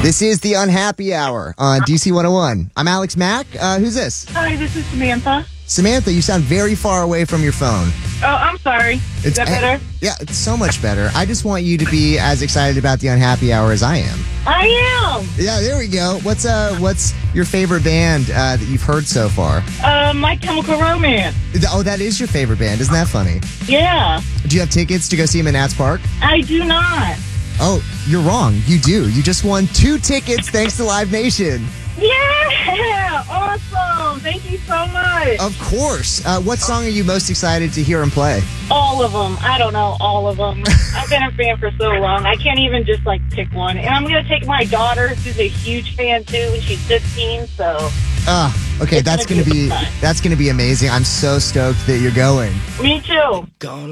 This is the Unhappy Hour on DC 101. I'm Alex Mack. Who's this? Hi, this is Samantha. Samantha, you sound very far away from your phone. Oh, I'm sorry. Is that better? Yeah, it's so much better. I just want you to be as excited about the Unhappy Hour as I am. I am. Yeah, there we go. What's your favorite band that you've heard so far? My Chemical Romance. Oh, that is your favorite band. Isn't that funny? Yeah. Do you have tickets to go see them in Nats Park? I do not. Oh, you're wrong. You do. You just won 2 tickets thanks to Live Nation. Yeah! Awesome! Thank you so much. Of course. What song are you most excited to hear him play? All of them. I don't know. All of them. I've been a fan for so long. I can't even just, pick one. And I'm going to take my daughter, who's a huge fan, too, and she's 15, so... Okay, that's gonna be amazing. I'm so stoked that you're going. Me too.